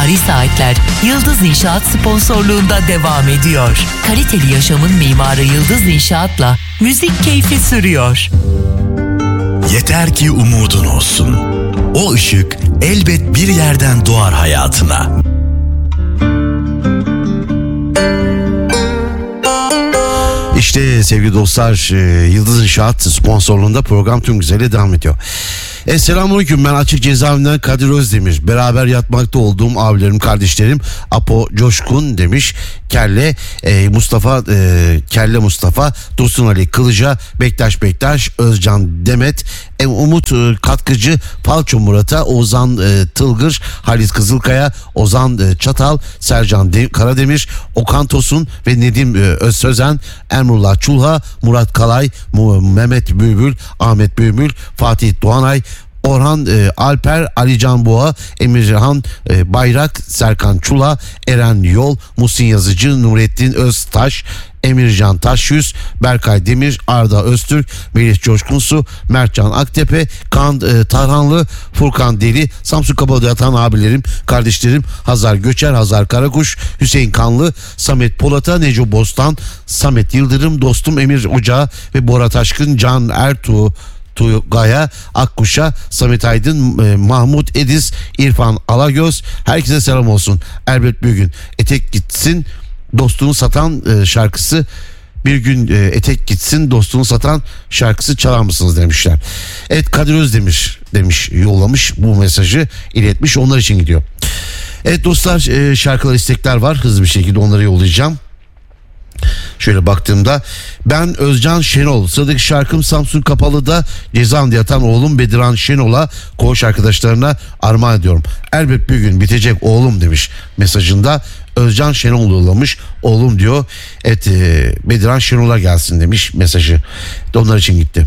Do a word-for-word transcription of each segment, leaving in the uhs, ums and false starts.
Mimari Saatler Yıldız İnşaat sponsorluğunda devam ediyor. Kaliteli yaşamın mimarı Yıldız İnşaat'la müzik keyfi sürüyor. Yeter ki umudun olsun. O ışık elbet bir yerden doğar hayatına. İşte sevgili dostlar, Yıldız İnşaat sponsorluğunda program tüm güzel devam ediyor. E, Selamünaleyküm, ben Açık Cezaevinden Kadir Özdemir. Beraber yatmakta olduğum abilerim, kardeşlerim Apo Coşkun demiş. Kelle e, Mustafa e, Kelle Mustafa, Dursun Ali Kılıca, Bektaş Bektaş, Özcan Demet, e, Umut e, Katkıcı, Falço Murat'a, Ozan e, Tılgır, Halis Kızılkaya, Ozan e, Çatal, Sercan De- Karademir, Okan Tosun ve Nedim e, Özsözen, Emrullah Çulha, Murat Kalay, Mu- Mehmet Bülbül, Ahmet Bülbül, Fatih Doğanay, Orhan e, Alper, Alican Boğa, Emirhan e, Bayrak, Serkan Çula, Eren Yol, Muhsin Yazıcı, Nurettin Öztaş, Emircan Taşyüz, Berkay Demir, Arda Öztürk, Melih Coşkunsu, Mertcan Aktepe, Kaan e, Tarhanlı, Furkan Deli, Samsun Kapalı'da yatan abilerim, kardeşlerim Hazar Göçer, Hazar Karakuş, Hüseyin Kanlı, Samet Polat'a, Neco Bostan, Samet Yıldırım, dostum Emir Ocağı ve Bora Taşkın, Can Ertuğ, Tugay'a, Akkuş'a, Samet Aydın, e, Mahmut Ediz, İrfan Alagöz, herkese selam olsun. Elbet bir gün etek gitsin dostunu satan e, şarkısı, bir gün e, etek gitsin dostunu satan şarkısı çalar mısınız demişler. Evet, Kadir Özdemir demiş, yollamış bu mesajı, iletmiş, onlar için gidiyor. Evet dostlar, e, şarkılar, istekler var, hızlı bir şekilde onları yollayacağım. Şöyle baktığımda, ben Özcan Şenol, sıradaki şarkım Samsun Kapalı'da cezaevinde yatan oğlum Bediran Şenol'a, koğuş arkadaşlarına armağan ediyorum. Elbet bir gün bitecek oğlum demiş mesajında. Özcan Şenol yollamış, oğlum diyor. Evet, e, Bediran Şenol'a gelsin demiş mesajı. Onlar için gitti.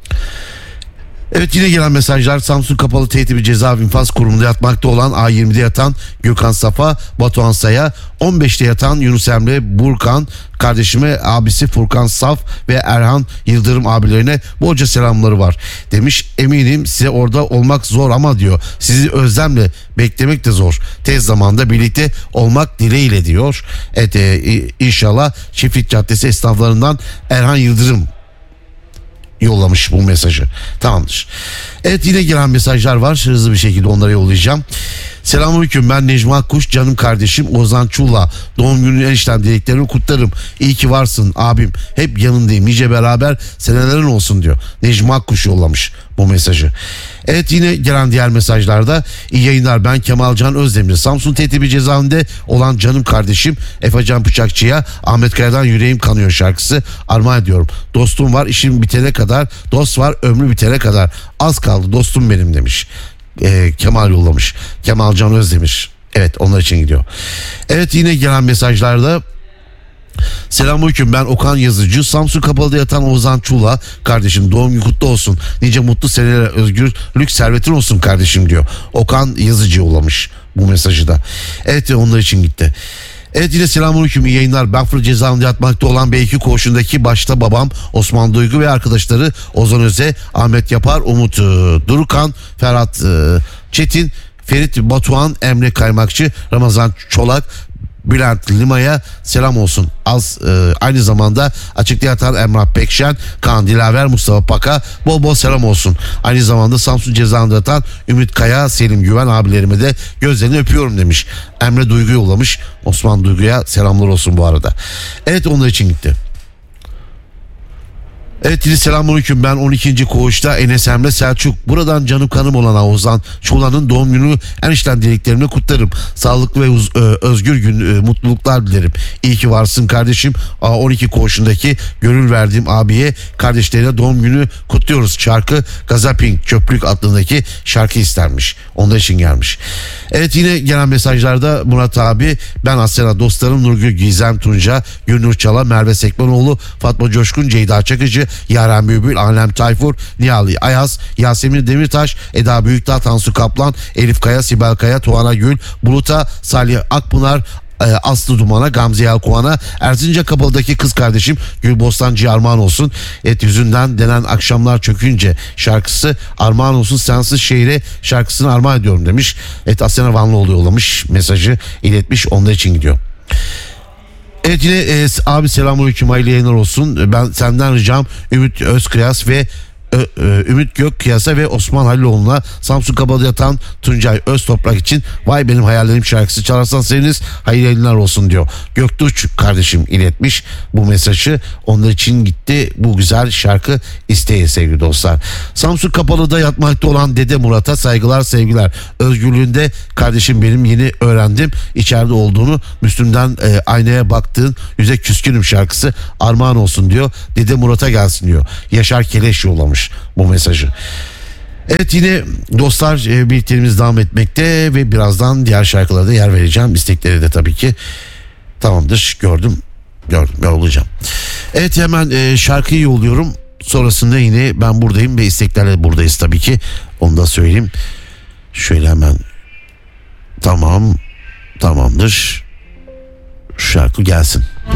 Evet, yine gelen mesajlar: Samsun Kapalı Tehdibi Cezaevi İnfaz Kurumu'nda yatmakta olan A yirmide yatan Gökhan Safa, Batuhan Saya, on beşte yatan Yunus Emre Burkan, kardeşime abisi Furkan Saf ve Erhan Yıldırım abilerine bolca selamları var demiş. Eminim size orada olmak zor ama diyor, sizi özlemle beklemek de zor. Tez zamanda birlikte olmak dileğiyle diyor. Evet, e, inşallah Çiftlik Caddesi esnaflarından Erhan Yıldırım yollamış bu mesajı. Tamamdır. Evet, yine gelen mesajlar var. Hızlı bir şekilde onlara yollayacağım. Selamünaleyküm, ben Necmi Akkuş, canım kardeşim Ozan Çulla. Doğum günün enişten dileklerini kutlarım. İyi ki varsın abim. Hep yanındayım. Nice beraber senelerin olsun diyor. Necmi Akkuş yollamış bu mesajı. Evet, yine gelen diğer mesajlarda: İyi yayınlar, ben Kemalcan Özdemir. Samsun Tehdibi Cezaevinde olan canım kardeşim Efecan Bıçakçı'ya Ahmet Kaya'dan Yüreğim Kanıyor şarkısı armağan ediyorum. Dostum var işim bitene kadar, dost var ömrü bitene kadar. Az kaldı dostum benim demiş. Ee, Kemal yollamış. Kemalcan Özdemir. Evet, onlar için gidiyor. Evet, yine gelen mesajlarda: Selamünaleyküm, ben Okan Yazıcı, Samsun Kapalı'da yatan Ozan Çula, kardeşim doğum günü kutlu olsun. Nice mutlu seneler, özgürlük servetin olsun kardeşim diyor. Okan Yazıcı yollamış bu mesajı da. Evet, onlar için gitti. Evet, yine selamünaleyküm, iyi yayınlar. Bafra cezaevinde yatmakta olan B iki koğuşundaki başta babam Osman Duygu ve arkadaşları Ozan Öze, Ahmet Yapar, Umut e, Durukan, Ferhat e, Çetin, Ferit Batuhan, Emre Kaymakçı, Ramazan Çolak, Bülent Lima'ya selam olsun. Az e, aynı zamanda açıkta yatan Emrah Pekşen, Kaan Dilaver, Mustafa Paka bol bol selam olsun. Aynı zamanda Samsun cezaevinde yatan Ümit Kaya, Selim Güven abilerime de gözlerini öpüyorum demiş. Emre Duygu yollamış. Osman Duygu'ya selamlar olsun bu arada. Evet, onlar için gitti. Evet, yine selamünaleyküm, ben on ikinci koğuşta Enes Emre Selçuk. Buradan canım kanım olan Ozan Çola'nın doğum günü enişten dileklerimle kutlarım. Sağlıklı ve uz- özgür gün, e, mutluluklar dilerim. İyi ki varsın kardeşim. A on iki koğuşundaki gönül verdiğim abiye, kardeşlerine doğum günü kutluyoruz. Şarkı Gazaping Çöplük adındaki şarkı istermiş. Onun için gelmiş. Evet, yine gelen mesajlarda Murat abi, ben Asena dostlarım Nurgül Gizem Tunca, Gülnur Çala, Merve Sekmanoğlu, Fatma Coşkun, Ceyda Çakıcı, Yaren Bülbül, Alem Tayfur, Nihal'i Ayaz, Yasemin Demirtaş, Eda Büyükdağ, Tansu Kaplan, Elif Kaya, Sibel Kaya, Tuana Gül, Bulut'a, Salih Akpınar, e, Aslı Duman'a, Gamze Yalkoğan'a, Erzincan Kapalı'daki kız kardeşim Gül Bostancı'ya armağan olsun. Et yüzünden denen akşamlar çökünce şarkısı armağan olsun, sensiz şehire şarkısını armağan ediyorum demiş. Et Asena Vanlıoğlu yollamış, mesajı iletmiş, onlar için gidiyor. Evet yine e, abi selamünaleyküm, hayırlı yayınlar olsun. Ben senden ricam Ümit Özkıyas ve Ö, ö, Ümit Gökkıyas'a ve Osman Haliloğlu'na Samsun Kapalı'da yatan Tuncay Öztoprak için Vay Benim Hayallerim şarkısı çalarsan seviniriz, hayırlı yayınlar olsun diyor. Göktuğ kardeşim iletmiş bu mesajı, onlar için gitti bu güzel şarkı isteği sevgili dostlar. Samsun Kapalı'da yatmakta olan Dede Murat'a saygılar sevgiler. Özgürlüğünde kardeşim benim yeni öğrendim içeride olduğunu, Müslüm'den e, aynaya baktığın yüze küskünüm şarkısı armağan olsun diyor. Dede Murat'a gelsin diyor. Yaşar Keleş yollamış bu mesajı. Evet yine dostlar e, birliklerimiz devam etmekte ve birazdan diğer şarkılara da yer vereceğim. İstekleri de tabii ki tamamdır, gördüm gördüm yollayacağım. Evet hemen e, şarkıyı yolluyorum. Sonrasında yine ben buradayım ve isteklerle buradayız tabii ki. Onu da söyleyeyim. Şöyle hemen tamam tamamdır. Şarkı gelsin.